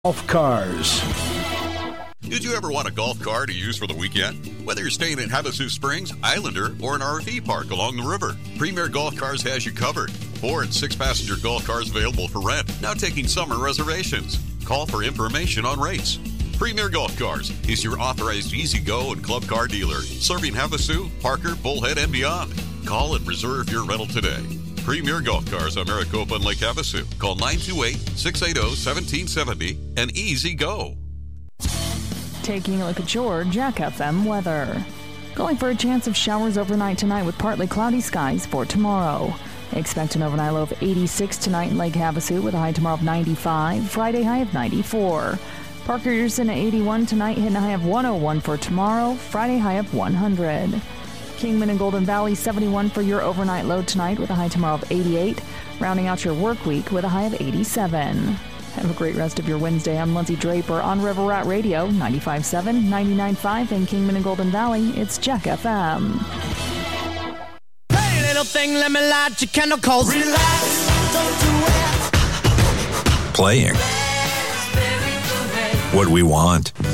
Golf cars. Did you ever want a golf car to use for the weekend? Whether you're staying in Havasu Springs, Islander, or an RV park along the river, Premier Golf Cars has you covered. 4- and 6-passenger golf cars available for rent. Now taking summer reservations. Call for information on rates. Premier Golf Cars is your authorized easy-go and club car dealer, serving Havasu, Parker, Bullhead, and beyond. Call and reserve your rental today. Premier Golf Cars on Maricopa and Lake Havasu. Call 928-680-1770 and easy go. Taking a look at your Jack FM weather. Going for a chance of showers overnight tonight with partly cloudy skies for tomorrow. Expect an overnight low of 86 tonight in Lake Havasu with a high tomorrow of 95. Friday high of 94. Parker, you're sitting at 81 tonight, hitting a high of 101 for tomorrow. Friday high of 100. Kingman and Golden Valley, 71 for your overnight low tonight with a high tomorrow of 88. Rounding out your work week with a high of 87. Have a great rest of your Wednesday. I'm Lindsay Draper on River Rat Radio, 95.7, 99.5 in Kingman and Golden Valley. It's Jack FM. Hey, little thing, let me light your candle cold. Relax, don't do it. Playing what we want.